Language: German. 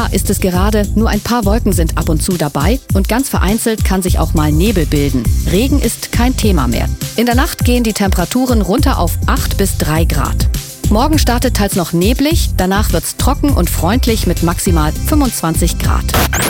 ist es gerade, nur ein paar Wolken sind ab und zu dabei und ganz vereinzelt kann sich auch mal Nebel bilden. Regen ist kein Thema mehr. In der Nacht gehen die Temperaturen runter auf 8 bis 3 Grad. Morgen startet teils noch neblig, danach wird's trocken und freundlich mit maximal 25 Grad.